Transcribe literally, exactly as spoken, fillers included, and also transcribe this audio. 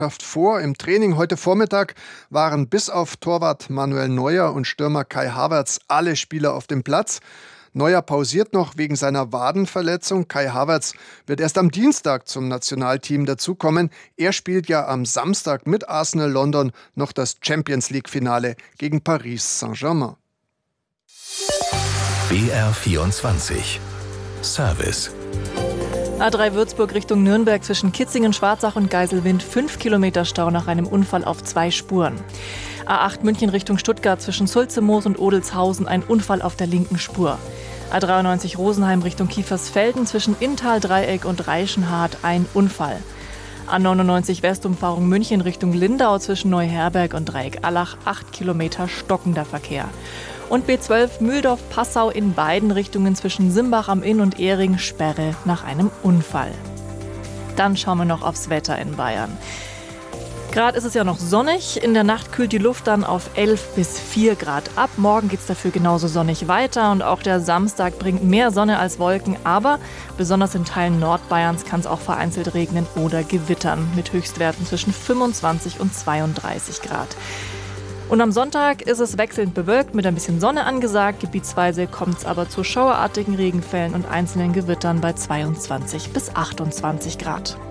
vor. Im Training heute Vormittag waren bis auf Torwart Manuel Neuer und Stürmer Kai Havertz alle Spieler auf dem Platz. Neuer pausiert noch wegen seiner Wadenverletzung. Kai Havertz wird erst am Dienstag zum Nationalteam dazukommen. Er spielt ja am Samstag mit Arsenal London noch das Champions-League-Finale gegen Paris Saint-Germain. B R vierundzwanzig Service. A drei Würzburg Richtung Nürnberg zwischen Kitzingen, Schwarzach und Geiselwind. fünf Kilometer Stau nach einem Unfall auf zwei Spuren. A acht München Richtung Stuttgart zwischen Sulzemoos und Odelshausen. Ein Unfall auf der linken Spur. A dreiundneunzig Rosenheim Richtung Kiefersfelden zwischen Inntal-Dreieck und Reichenhart. Ein Unfall. A neunundneunzig Westumfahrung München Richtung Lindau zwischen Neuherberg und Dreieck-Allach. acht Kilometer stockender Verkehr. Und B zwölf Mühldorf-Passau in beiden Richtungen zwischen Simbach am Inn und Ehring Sperre nach einem Unfall. Dann schauen wir noch aufs Wetter in Bayern. Gerade ist es ja noch sonnig, in der Nacht kühlt die Luft dann auf elf bis vier Grad ab. Morgen geht es dafür genauso sonnig weiter und auch der Samstag bringt mehr Sonne als Wolken. Aber besonders in Teilen Nordbayerns kann es auch vereinzelt regnen oder gewittern mit Höchstwerten zwischen fünfundzwanzig und zweiunddreißig Grad. Und am Sonntag ist es wechselnd bewölkt mit ein bisschen Sonne angesagt. Gebietsweise kommt es aber zu schauerartigen Regenfällen und einzelnen Gewittern bei zweiundzwanzig bis achtundzwanzig Grad.